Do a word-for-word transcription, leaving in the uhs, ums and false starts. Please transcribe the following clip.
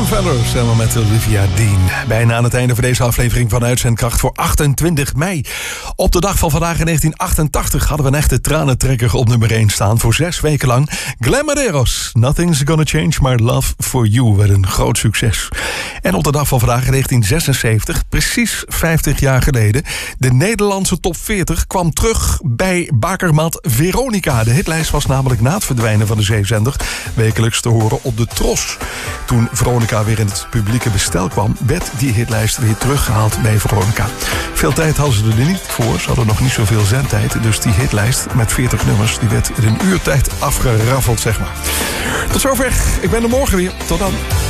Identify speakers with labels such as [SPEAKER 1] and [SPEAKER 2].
[SPEAKER 1] Sam Feller samen met Olivia Dean. Bijna aan het einde van deze aflevering van Uitzendkracht voor achtentwintig mei. Op de dag van vandaag in negentien achtentachtig hadden we een echte tranentrekker op nummer één staan. Voor zes weken lang. Glen Medeiros, Nothing's Gonna Change My Love For You. Werd een groot succes. En op de dag van vandaag in negentien zesenzeventig, precies vijftig jaar geleden... de Nederlandse top veertig kwam terug bij bakermat Veronica. De hitlijst was namelijk na het verdwijnen van de zeezender wekelijks te horen op de Tros. Toen Veronica weer in het publieke bestel kwam, werd die hitlijst weer teruggehaald bij Veronica. Veel tijd hadden ze er niet voor, ze hadden nog niet zoveel zendtijd. Dus die hitlijst met veertig nummers, die werd in een uurtijd afgeraffeld, zeg maar. Tot zover, ik ben er morgen weer. Tot dan.